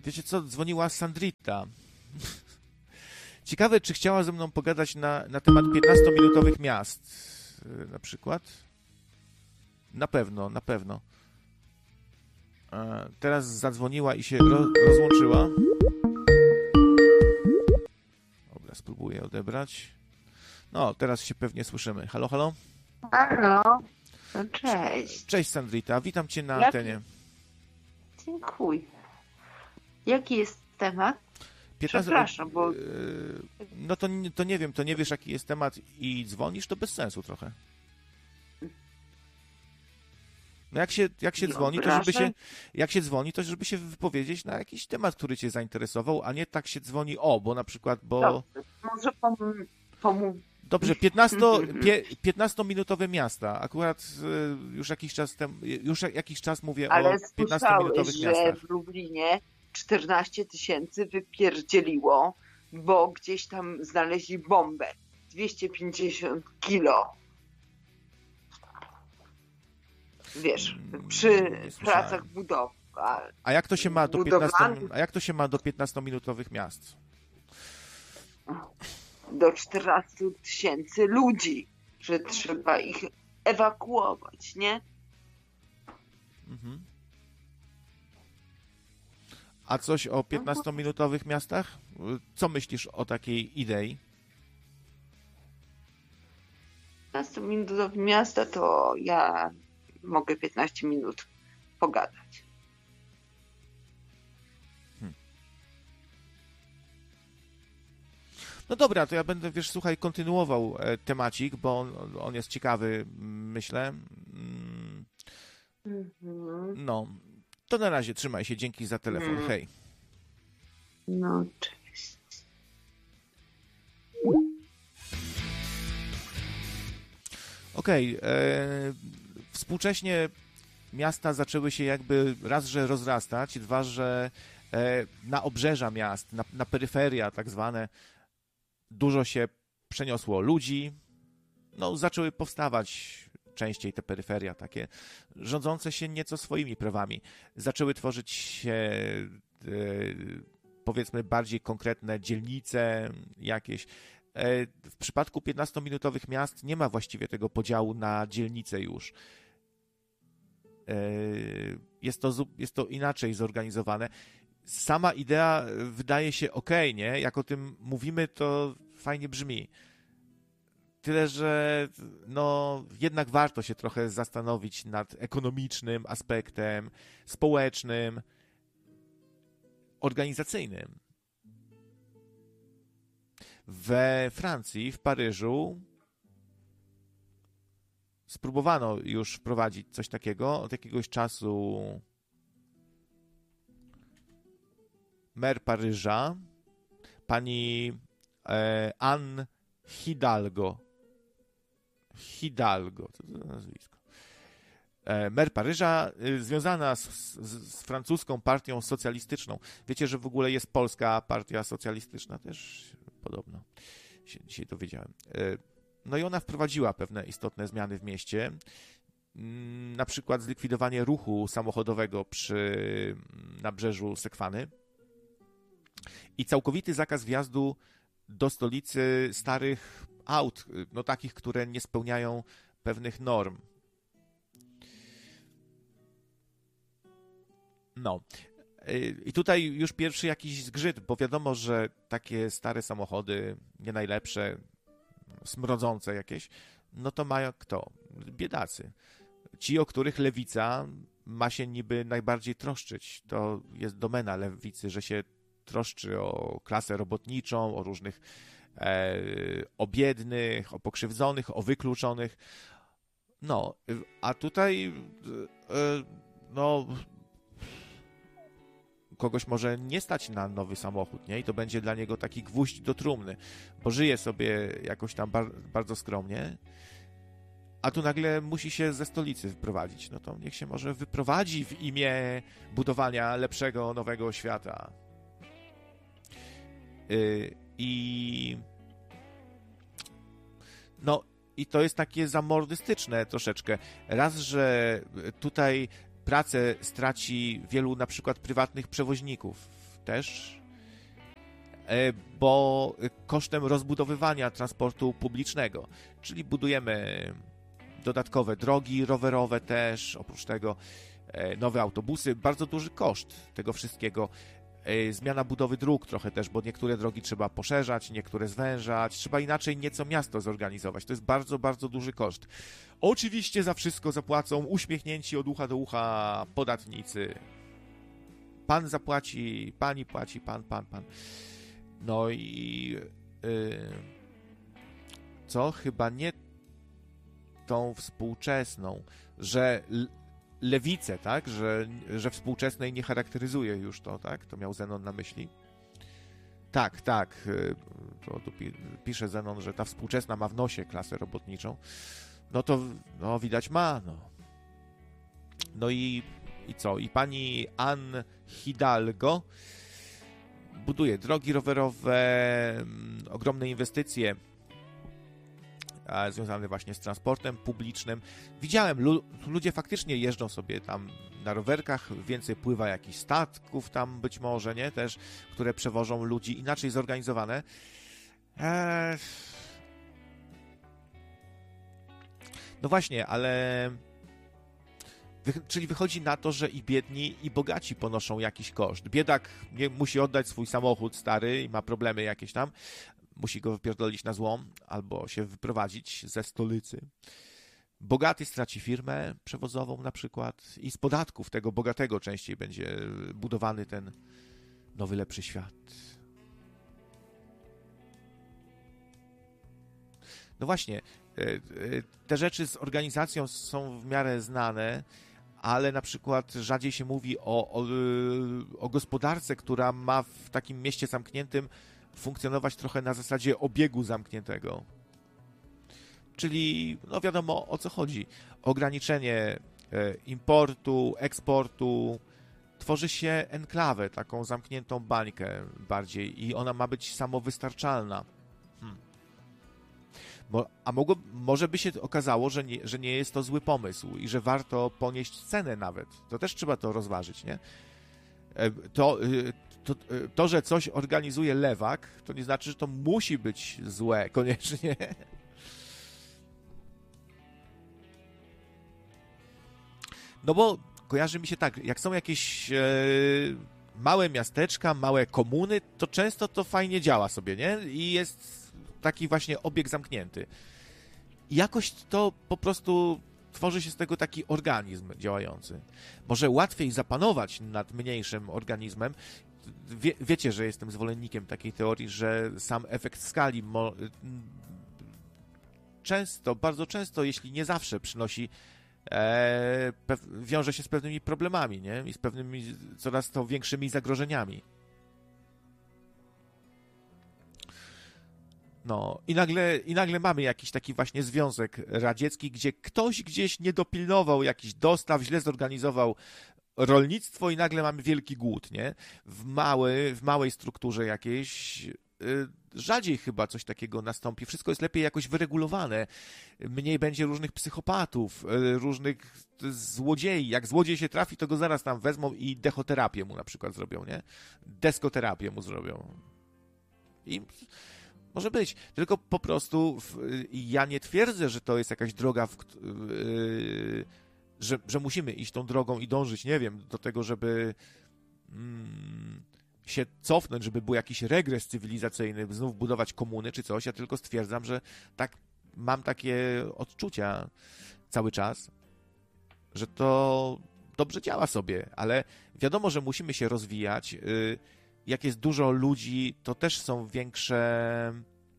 Wiecie co? Dzwoniła Sandrita. Ciekawe, czy chciała ze mną pogadać na temat 15-minutowych miast. Na przykład. Na pewno. Teraz zadzwoniła i się rozłączyła. Dobra, spróbuję odebrać. No, teraz się pewnie słyszymy. Halo, halo? Halo, no cześć. Cześć Sandrita, witam cię na antenie. Dziękuję. Jaki jest temat? 15... Przepraszam, bo... No to nie wiem, to nie wiesz jaki jest temat i dzwonisz, to bez sensu trochę. No jak się dzwoni, to żeby się wypowiedzieć na jakiś temat, który cię zainteresował, a nie tak się dzwoni, bo na przykład, bo... Może pomów. Dobrze, 15-minutowe miasta. Akurat już jakiś czas mówię o 15-minutowych miastach. Ale że w Lublinie 14 000 wypierdzieliło, bo gdzieś tam znaleźli bombę. 250 kilo. Wiesz, przy pracach budowlanych. A jak to się ma do 15-minutowych miast? Do 14 000 ludzi, że trzeba ich ewakuować, nie? Mhm. A coś o 15-minutowych miastach? Co myślisz o takiej idei? 15-minutowe miasta to ja mogę 15 minut pogadać. No dobra, to ja będę, słuchaj, kontynuował temacik, bo on jest ciekawy, myślę. No, to na razie, trzymaj się, dzięki za telefon, hej. No, cześć. Okej, współcześnie miasta zaczęły się jakby raz, że rozrastać, dwa, że na obrzeża miast, na peryferia tak zwane, dużo się przeniosło ludzi, no zaczęły powstawać częściej te peryferia takie, rządzące się nieco swoimi prawami. Zaczęły tworzyć się powiedzmy bardziej konkretne dzielnice jakieś. W przypadku 15-minutowych miast nie ma właściwie tego podziału na dzielnice już. Jest to inaczej zorganizowane. Sama idea wydaje się okej, nie? Jak o tym mówimy, to fajnie brzmi. Tyle, że no, jednak warto się trochę zastanowić nad ekonomicznym aspektem, społecznym, organizacyjnym. We Francji, w Paryżu spróbowano już wprowadzić coś takiego. Od jakiegoś czasu mer Paryża, pani Anne Hidalgo, co to za nazwisko? Mer Paryża, związana z francuską partią socjalistyczną. Wiecie, że w ogóle jest polska partia socjalistyczna też podobno. Się dzisiaj dowiedziałem. No i ona wprowadziła pewne istotne zmiany w mieście. Na przykład zlikwidowanie ruchu samochodowego przy nabrzeżu Sekwany i całkowity zakaz wjazdu do stolicy starych aut, no takich, które nie spełniają pewnych norm. No. I tutaj już pierwszy jakiś zgrzyt, bo wiadomo, że takie stare samochody, nie najlepsze, smrodzące jakieś, no to mają kto? Biedacy. Ci, o których lewica ma się niby najbardziej troszczyć. To jest domena lewicy, że się troszczy o klasę robotniczą, o różnych o biednych, o pokrzywdzonych, o wykluczonych. No, a tutaj no kogoś może nie stać na nowy samochód, nie? I to będzie dla niego taki gwóźdź do trumny, bo żyje sobie jakoś tam bardzo skromnie, a tu nagle musi się ze stolicy wyprowadzić. No to niech się może wyprowadzi w imię budowania lepszego, nowego świata. I to jest takie zamordystyczne troszeczkę. Raz, że tutaj pracę straci wielu na przykład prywatnych przewoźników. też, bo kosztem rozbudowywania transportu publicznego, czyli budujemy dodatkowe drogi rowerowe też, oprócz tego nowe autobusy, bardzo duży koszt tego wszystkiego. Zmiana budowy dróg trochę też, bo niektóre drogi trzeba poszerzać, niektóre zwężać, trzeba inaczej nieco miasto zorganizować. To jest bardzo, bardzo duży koszt. Oczywiście za wszystko zapłacą uśmiechnięci od ucha do ucha podatnicy. Pan zapłaci, pani płaci, pan. No i co? Chyba nie tą współczesną, że lewicę, tak? Że współczesnej nie charakteryzuje już to, tak? To miał Zenon na myśli. Tak. To tu pisze Zenon, że ta współczesna ma w nosie klasę robotniczą. No to widać ma, no. No i co? I pani Anne Hidalgo buduje drogi rowerowe, ogromne inwestycje związane właśnie z transportem publicznym. Widziałem, ludzie faktycznie jeżdżą sobie tam na rowerkach, więcej pływa jakichś statków tam być może, nie? Też, które przewożą ludzi, inaczej zorganizowane. No właśnie, ale... Czyli wychodzi na to, że i biedni, i bogaci ponoszą jakiś koszt. Biedak musi oddać swój samochód stary i ma problemy jakieś tam, musi go wypierdolić na złom albo się wyprowadzić ze stolicy. Bogaty straci firmę przewozową na przykład i z podatków tego bogatego częściej będzie budowany ten nowy, lepszy świat. No właśnie, te rzeczy z organizacją są w miarę znane, ale na przykład rzadziej się mówi o gospodarce, która ma w takim mieście zamkniętym funkcjonować trochę na zasadzie obiegu zamkniętego. Czyli, no wiadomo o co chodzi. Ograniczenie importu, eksportu. Tworzy się enklawę, taką zamkniętą bańkę bardziej i ona ma być samowystarczalna. Może by się okazało, że nie jest to zły pomysł i że warto ponieść cenę nawet. To też trzeba to rozważyć, nie? To, że coś organizuje lewak, to nie znaczy, że to musi być złe koniecznie. No bo kojarzy mi się tak, jak są jakieś małe miasteczka, małe komuny, to często to fajnie działa sobie, nie? I jest taki właśnie obieg zamknięty. I jakoś to po prostu tworzy się z tego taki organizm działający. Może łatwiej zapanować nad mniejszym organizmem. Wiecie, że jestem zwolennikiem takiej teorii, że sam efekt skali bardzo często, jeśli nie zawsze, przynosi wiąże się z pewnymi problemami, nie? I z pewnymi coraz to większymi zagrożeniami. No, i nagle mamy jakiś taki właśnie Związek Radziecki, gdzie ktoś gdzieś nie dopilnował jakichś dostaw, źle zorganizował rolnictwo i nagle mamy wielki głód, nie? W małej strukturze jakiejś rzadziej chyba coś takiego nastąpi. Wszystko jest lepiej jakoś wyregulowane. Mniej będzie różnych psychopatów, różnych złodziei. Jak złodziej się trafi, to go zaraz tam wezmą i dechoterapię mu na przykład zrobią, nie? Deskoterapię mu zrobią. I może być. Tylko po prostu ja nie twierdzę, że to jest jakaś droga, że musimy iść tą drogą i dążyć, nie wiem, do tego, żeby się cofnąć, żeby był jakiś regres cywilizacyjny, znów budować komuny czy coś. Ja tylko stwierdzam, że tak mam takie odczucia cały czas, że to dobrze działa sobie, ale wiadomo, że musimy się rozwijać. Jak jest dużo ludzi, to też są większe...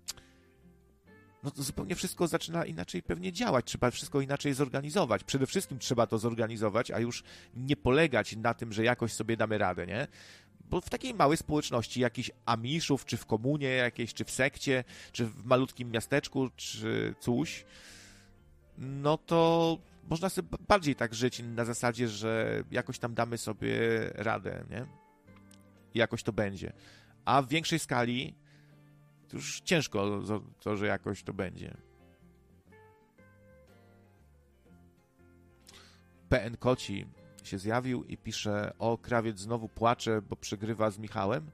No to zupełnie wszystko zaczyna inaczej pewnie działać. Trzeba wszystko inaczej zorganizować. Przede wszystkim trzeba to zorganizować, a już nie polegać na tym, że jakoś sobie damy radę, nie? Bo w takiej małej społeczności jakichś Amiszów, czy w komunie jakiejś, czy w sekcie, czy w malutkim miasteczku, czy coś, no to można sobie bardziej tak żyć na zasadzie, że jakoś tam damy sobie radę, nie? I jakoś to będzie. A w większej skali to już ciężko to, że jakoś to będzie. PN Koci się zjawił i pisze: o, krawiec znowu płacze, bo przegrywa z Michałem.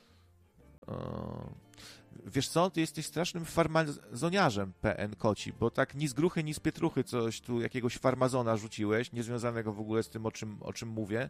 Wiesz co, ty jesteś strasznym farmazoniarzem, PN Koci, bo tak ni z gruchy, ni z pietruchy coś tu, jakiegoś farmazona rzuciłeś, niezwiązanego w ogóle z tym, o czym mówię.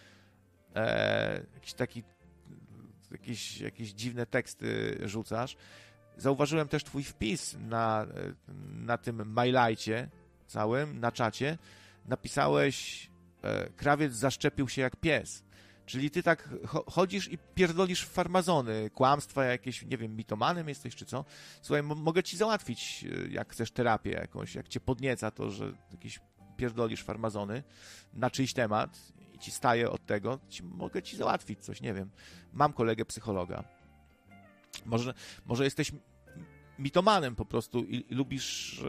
Jakieś dziwne teksty rzucasz. Zauważyłem też twój wpis na tym mailajcie całym, na czacie. Napisałeś: krawiec zaszczepił się jak pies. Czyli ty tak chodzisz i pierdolisz farmazony, kłamstwa jakieś, nie wiem, mitomanem jesteś czy co. Słuchaj, mogę ci załatwić, jak chcesz terapię jakąś, jak cię podnieca to, że jakieś pierdolisz farmazony na czyjś temat i ci staje od tego, mogę ci załatwić coś, nie wiem. Mam kolegę psychologa. Może jesteś mitomanem po prostu i lubisz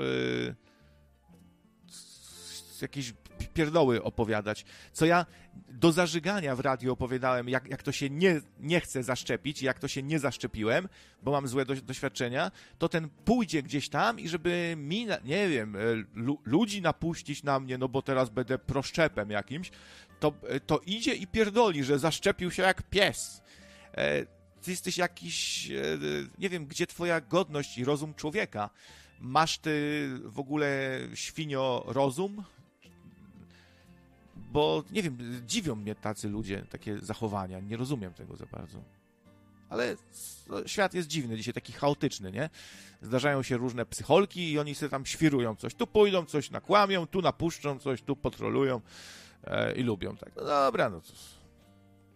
jakieś pierdoły opowiadać, co ja do zażygania w radiu opowiadałem, jak to się nie chce zaszczepić, jak to się nie zaszczepiłem, bo mam złe doświadczenia, to ten pójdzie gdzieś tam i żeby mi, nie wiem, ludzi napuścić na mnie, no bo teraz będę proszczepem jakimś, to idzie i pierdoli, że zaszczepił się jak pies. Ty jesteś jakiś, nie wiem, gdzie twoja godność i rozum człowieka? Masz ty w ogóle, świnio, rozum? Bo, nie wiem, dziwią mnie tacy ludzie, takie zachowania. Nie rozumiem tego za bardzo. Ale świat jest dziwny, dzisiaj taki chaotyczny, nie? Zdarzają się różne psycholki i oni sobie tam świrują coś. Tu pójdą, coś nakłamią, tu napuszczą coś, tu potrolują i lubią tak. No dobra, no to